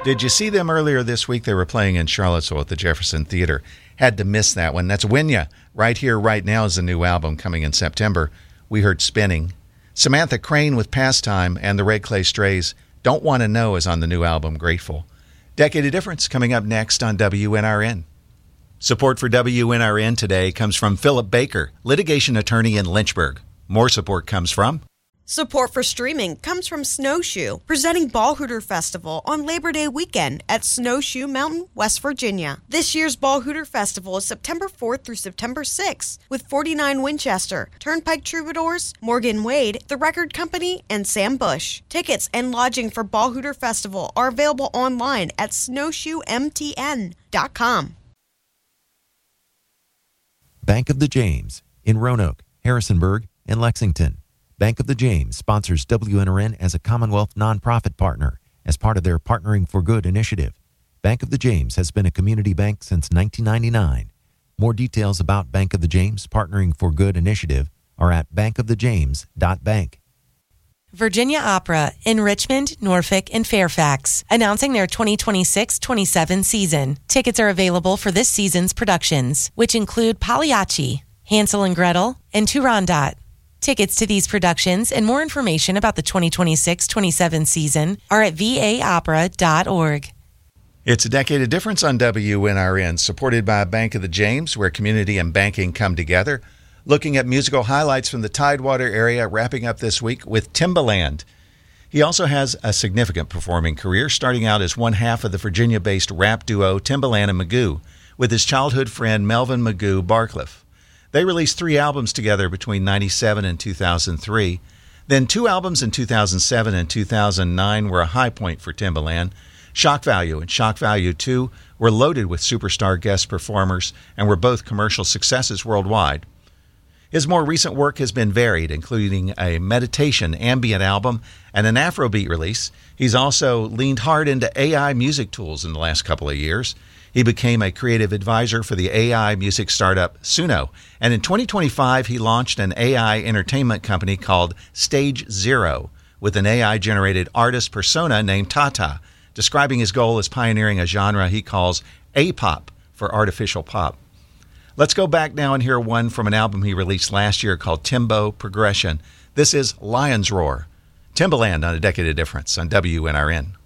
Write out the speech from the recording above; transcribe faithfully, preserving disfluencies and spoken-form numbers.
Did you see them earlier this week? They were playing in Charlottesville at the Jefferson Theater. Had to miss that one. That's Winya. Right Here, Right Now is a new album coming in September. We heard Spinning. Samantha Crane with Pastime and the Red Clay Strays. Don't Want to Know is on the new album Grateful. Decade of Difference coming up next on W N R N. Support for W N R N today comes from Philip Baker, litigation attorney in Lynchburg. More support comes from... Support for streaming comes from Snowshoe, presenting Ball Hooter Festival on Labor Day weekend at Snowshoe Mountain, West Virginia. This year's Ball Hooter Festival is September fourth through September sixth with forty-nine Winchester, Turnpike Troubadours, Morgan Wade, The Record Company, and Sam Bush. Tickets and lodging for Ball Hooter Festival are available online at snowshoe m t n dot com. Bank of the James in Roanoke, Harrisonburg, and Lexington. Bank of the James sponsors W N R N as a Commonwealth nonprofit partner as part of their Partnering for Good initiative. Bank of the James has been a community bank since nineteen ninety-nine. More details about Bank of the James Partnering for Good initiative are at bank of the james dot bank. Virginia Opera in Richmond, Norfolk, and Fairfax, announcing their twenty twenty-six twenty-seven season. Tickets are available for this season's productions, which include Pagliacci, Hansel and Gretel, and Turandot. Tickets to these productions and more information about the twenty twenty-six twenty-seven season are at v a opera dot org. It's a Decade of Difference on W N R N, supported by Bank of the James, where community and banking come together. Looking at musical highlights from the Tidewater area, wrapping up this week with Timbaland. He also has a significant performing career, starting out as one half of the Virginia-based rap duo Timbaland and Magoo, with his childhood friend Melvin Magoo Barcliff. They released three albums together between ninety-seven and two thousand three. Then two albums in two thousand seven and two thousand nine were a high point for Timbaland. Shock Value and Shock Value two were loaded with superstar guest performers and were both commercial successes worldwide. His more recent work has been varied, including a meditation ambient album and an Afrobeat release. He's also leaned hard into A I music tools in the last couple of years. He became a creative advisor for the A I music startup Suno, and in twenty twenty-five he launched an A I entertainment company called Stage Zero with an A I-generated artist persona named Tata, describing his goal as pioneering a genre he calls A-pop for artificial pop. Let's go back now and hear one from an album he released last year called Timbo Progression. This is Lion's Roar. Timbaland on A Decade of Difference on W N R N.